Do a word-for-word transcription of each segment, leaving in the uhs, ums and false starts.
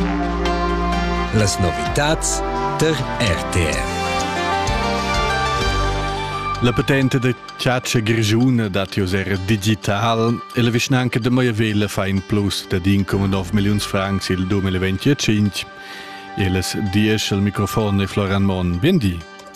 Las novitats der R T R. La patente de Ciaccia Grigiuna dat era digital e la vicinanca de Maiavella fa in plus de uno virgola nove milioni francs il duemilaventicinque. E las dies al microfono e Florian Mon. Bendi.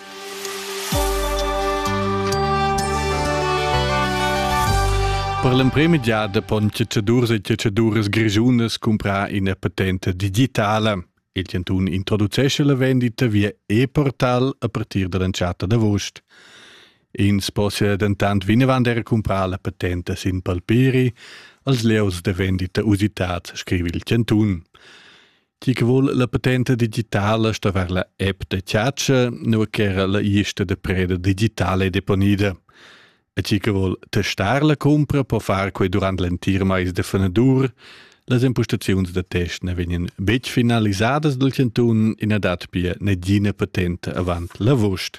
Per l'impremidiada pon ciacciadurs e ciacciaduras grigiunas comprar in patente digitala. Il centun introducesce la vendita via e-portal a partir dell'anciata d'agosto. Ins possia dentant vinavant era comprar la patente sin palpiri als leus de vendita usitat, scrive il centun. Chi che vuol la patente digitale sta ver la app de Ciaccia, no che era la lista de preda digitale deponida. E chi che vuol testar la compra può far quei durant l'entir mais de fenadur. Las impostaziuns de test ne venien bec finalisadas del centun in adat pia negina patente avant l'agosto.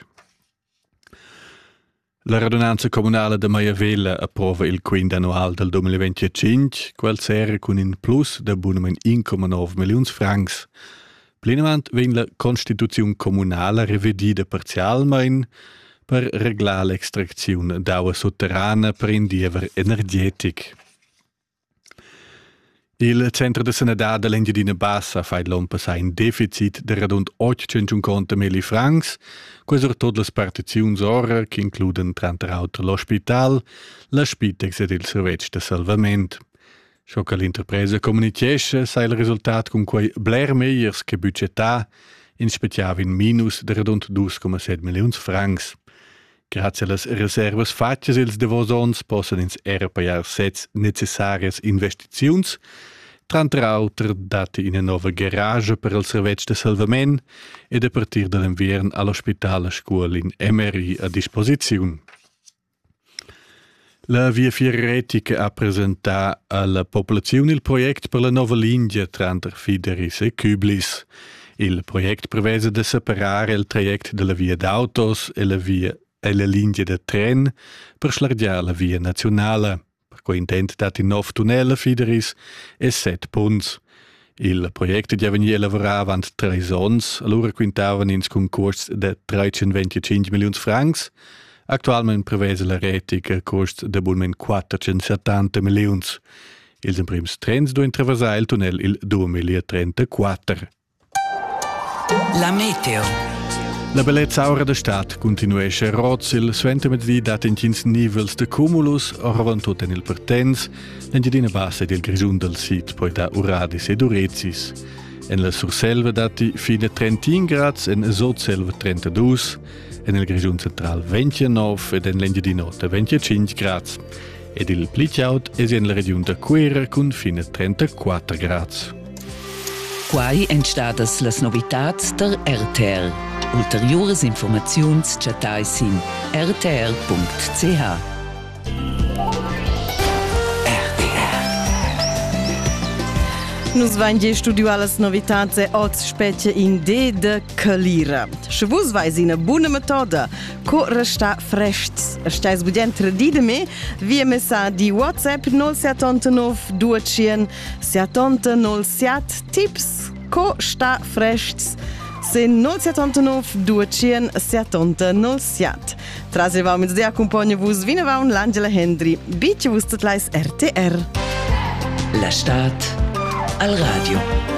La radunanza comunale de Maiavella approva il quinto annual del duemilaventicinque, quel sera con un plus de bunamen uno virgola nove milioni francs. Plenament ven la Constituzione comunale revedida parzialmein per reglar l'extrazione d'acqua sotterrana per indiever energetic. Il centro de sanità dell'Engiadina Bassa fa l'on passare in deficit de radund ottocentocinquanta mila francs, questo tutte le partizioni ora che includono tra l'altro l'ospital, la Spitex ed il servizio de salvamento. Ciò che l'interpresa comunicasse sa il risultato con quei bler meiers che budgetà, in speciale in minus de radund due virgola sette milioni francs. Grazie alle riservas fattas ils devosons possono ins era paiar sets necessarias investiziuns, tra l'altro dati in una nuova garage per il servizio de salvament ed a partir dell'invern all'ospitale scuola in M R I a disposizione. La Via Fieretica ha presentato alla popolazione il progetto per la nuova linea tra Fideris e Küblis. Il progetto prevede di separare il trajecto della via d'autos e la via e la linea de tren per slargiare la via nazionale, per cui intende dati nove tunnel a Fideris e sette punti. Il progetto già veniva lavorato avanti tre anni, allora quintavan ins concorso de trecentoventicinque milioni francs. Attualmente prevede la rete che costa de bulmen quattrocentosettanta milioni. Ils imprims trens do intraversare il tunnel il duemilatrentaquattro. La meteo. La bellezza aura da stat continuesce a roz, il suente mezzì dat in cins nivels de cumulus, orvan tot en il pertens, l'Engiadina Bassa ed il grigiun del sit, poi da Uradis ed Urezis. En la surselva dati fine trentin grads, en sotselva trentadue, en il grigiun central ventinove ed en l'Engiadina Nota venticinque grads. Ed il pliciaut es en la region da Quera con fine trentaquattro grads. Quai entstadas las novitats der R T R. Ulteriores informaziuns chatais in r t r punct c h. Nus vain ge studiar las novitats e oz specie in D de Calira. Se vos vais in a buona metoda co resta frests. Stais budent tradide me via messa di WhatsApp nol sette nove due zero sette nol sette tips co sta frests. Sen nol sette nove due zero sette nol sette. Trase vau mit de accompagna vos vinavau l'Angela Hendry. Bice vos tutlais R T R. La stat al radio.